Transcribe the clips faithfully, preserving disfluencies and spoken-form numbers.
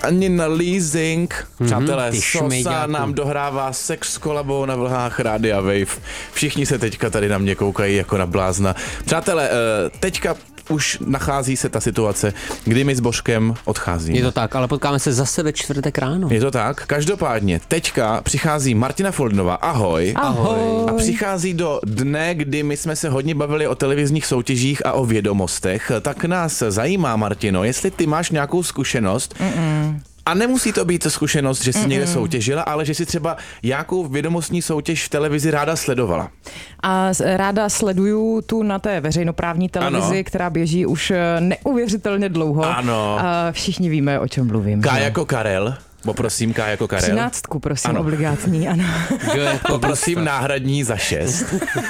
ani na leasing. Mm-hmm, přátelé, Sosa šmejďáku. nám dohrává sex s kolabou na vlhách Rádia Wave. Všichni se teďka tady na mě koukají jako na blázna. Přátelé, teďka už nachází se ta situace, kdy my s Božkem odcházíme. Je to tak, ale potkáme se zase ve čtvrtek ráno. Je to tak. Každopádně, teďka přichází Martina Foldnová. Ahoj. Ahoj. A přichází do dne, kdy my jsme se hodně bavili o televizních soutěžích a o vědomostech. Tak nás zajímá, Martino, jestli ty máš nějakou zkušenost. Mm-mm. A nemusí to být zkušenost, že jsi Mm-mm. někde soutěžila, ale že jsi třeba nějakou vědomostní soutěž v televizi ráda sledovala. A ráda sleduju tu na té veřejnoprávní televizi, ano. která běží už neuvěřitelně dlouho. Ano. A všichni víme, o čem mluvím. K jako Karel. Poprosím K jako Karel. Třináctku, prosím, ano. obligátní, ano. Poprosím náhradní za šest.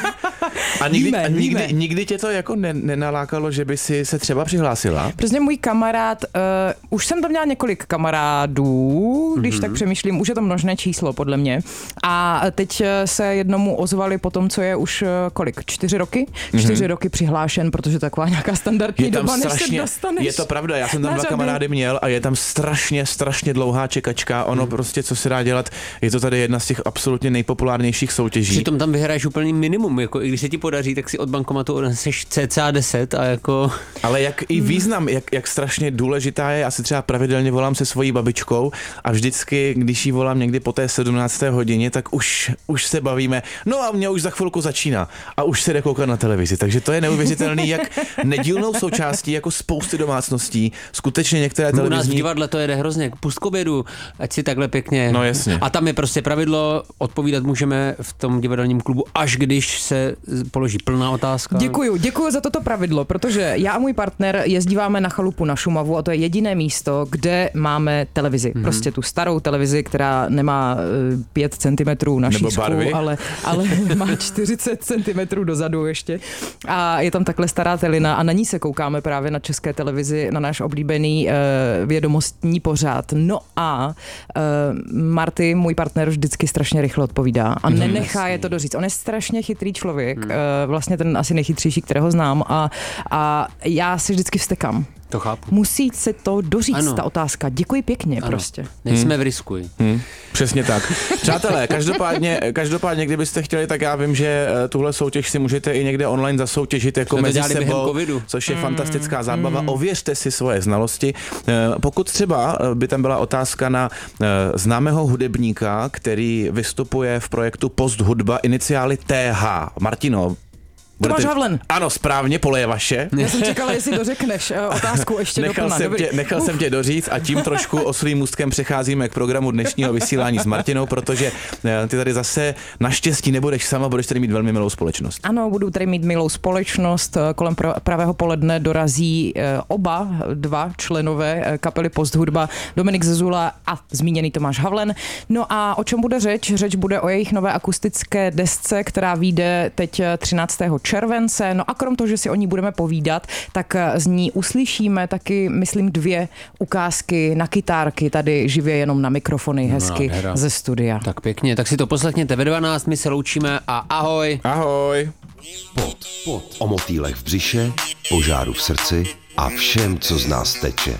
A nikdy, víme, a nikdy, víme. nikdy tě to jako ne, nenalákalo, že by si se třeba přihlásila? Prostě můj kamarád, uh, už jsem tam měla několik kamarádů, když mm-hmm. tak přemýšlím, už je to množné číslo podle mě. A teď se jednomu ozvali po tom, co je už uh, kolik, čtyři roky? Mm-hmm. Čtyři roky přihlášen, protože taková nějaká standardní doba, než se dostaneš. Je to pravda, já jsem tam dva řadu. kamarády měl a je tam strašně, strašně dlouhá čekačka. Ono mm. prostě, co se dá dělat, je to tady jedna z těch absolutně nejpopulárnějších soutěží. Přitom tam vyhraješ úplně minimum, jako i když se ti podaří, tak si od bankomatu odneseš cca deset a jako... Ale jak i význam, jak, jak strašně důležitá je, já si třeba pravidelně volám se svojí babičkou a vždycky, když jí volám někdy po té sedmnácté hodině, tak už, už se bavíme, no a mě už za chvilku začíná a už se jde koukat na televizi, takže to je neuvěřitelný, jak nedílnou součástí jako spousty domácností, skutečně některé televizní... U nás v divadle to jede hrozně, pust k obědu, ať si takhle pěkně... No jasně. A tam je prostě pravidlo, odpovídat můžeme v tom divadelním klubu, až když se položí plná otázka. Děkuju, děkuju za toto pravidlo, protože já a můj partner jezdíváme na chalupu na Šumavu a to je jediné místo, kde máme televizi. Mm-hmm. Prostě tu starou televizi, která nemá pět centimetrů na šířku, ale, ale má čtyřicet centimetrů dozadu ještě. A je tam takhle stará telina a na ní se koukáme právě na České televizi, na náš oblíbený uh, vědomostní pořad. No a uh, Marty, můj partner, vždycky strašně rychle odpovídá a mm, nenechá jasný. je to doříct. On je strašně chytrý člověk, mm. uh, vlastně ten asi nejchytřejší, kterého znám a, a já si vždycky vztekám. To chápu. Musí se to doříct, ano. ta otázka. Děkuji pěkně, ano. prostě. Nejsme hmm. v riskuji. Hmm. Přesně tak. Přátelé, každopádně, každopádně, kdybyste chtěli, tak já vím, že tuhle soutěž si můžete i někde online zasoutěžit jako mezi sebou, což je mm. fantastická zábava. Mm. Ověřte si svoje znalosti. Pokud třeba by tam byla otázka na známého hudebníka, který vystupuje v projektu Post hudba, iniciály T H. Martino, Tomáš Havlen. Ano, správně, pole je vaše. Já jsem čekala, jestli dořekneš otázku ještě nechal doplna. Jsem tě, nechal jsem tě doříct a tím trošku oslým můstkem přecházíme k programu dnešního vysílání s Martinou, protože ty tady zase naštěstí nebudeš sama, budeš tady mít velmi milou společnost. Ano, budu tady mít milou společnost. Kolem pravého poledne dorazí oba dva členové kapely Post hudba, Dominik Zezula a zmíněný Tomáš Havlen. No a o čem bude řeč? Řeč bude o jejich nové akustické desce, která vyjde teď třináctého července. No a krom toho, že si o ní budeme povídat, tak z ní uslyšíme taky, myslím, dvě ukázky na kytárky, tady živě jenom na mikrofony, hezky no, ze studia. Tak pěkně, tak si to poslechněte ve dvanáct, my se loučíme a ahoj. Ahoj. Pod, pod. O motýlech v břiše, požáru v srdci a všem, co z nás teče.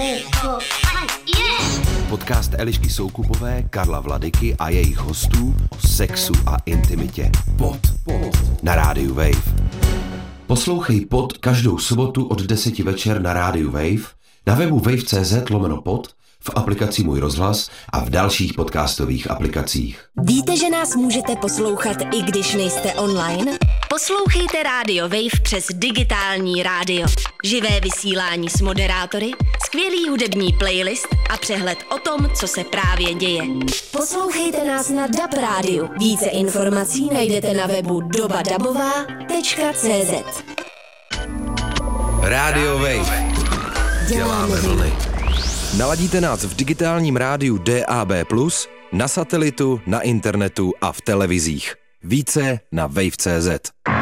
Podcast Elišky Soukupové, Karla Vladyky a jejich hostů o sexu a intimitě. Pod, pod. Na rádiu Wave. Poslouchej Pod každou sobotu od deseti večer na rádiu Wave, na webu wave tečka cz lomeno pod, v aplikaci Můj rozhlas a v dalších podcastových aplikacích. Víte, že nás můžete poslouchat, i když nejste online? Poslouchejte rádio Wave přes digitální rádio. Živé vysílání s moderátory, skvělý hudební playlist a přehled o tom, co se právě děje. Poslouchejte nás na D A B rádiu. Více informací najdete na webu doba dabová tečka cz. Rádio Wave. Děláme vlny. Naladíte nás v digitálním rádiu D A B plus, na satelitu, na internetu a v televizích. Více na wave tečka cz.